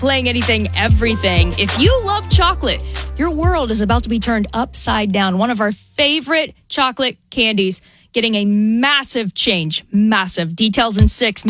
playing anything, everything. If you love chocolate, your world is about to be turned upside down. One of our favorite chocolate candies getting a massive change. Massive. Details in 6.